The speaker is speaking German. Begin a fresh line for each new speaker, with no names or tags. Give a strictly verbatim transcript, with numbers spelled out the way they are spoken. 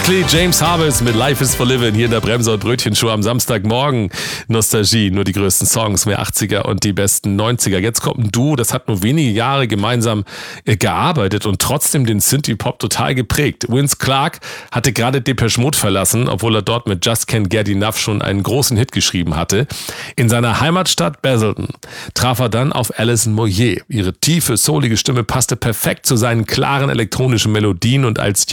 Exactly, James Harvest mit Life is for Living hier in der Bremser und Brötchenshow am Samstagmorgen. Nostalgie, nur die größten Songs, mehr achtziger und die besten neunziger. Jetzt kommt ein Duo, das hat nur wenige Jahre gemeinsam gearbeitet und trotzdem den Synthie-Pop total geprägt. Vince Clarke hatte gerade Depeche Mode verlassen, obwohl er dort mit Just Can't Get Enough schon einen großen Hit geschrieben hatte. In seiner Heimatstadt Basildon traf er dann auf Alison Moyet. Ihre tiefe, soulige Stimme passte perfekt zu seinen klaren elektronischen Melodien und als